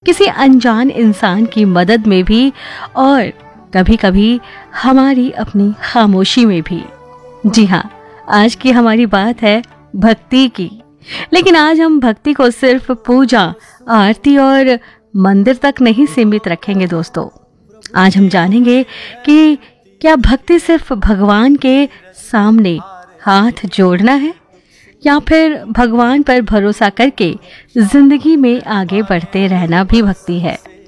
किसी अनजान इंसान की मदद में भी और कभी कभी हमारी अपनी खामोशी में भी। जी हाँ, आज की हमारी बात है भक्ति की। लेकिन आज हम भक्ति को सिर्फ पूजा, आरती और मंदिर तक नहीं सीमित रखेंगे दोस्तों। आज हम जानेंगे कि क्या भक्ति सिर्फ भगवान के सामने हाथ जोड़ना है या फिर भगवान पर भरोसा करके जिंदगी में आगे बढ़ते रहना भी भक्ति है।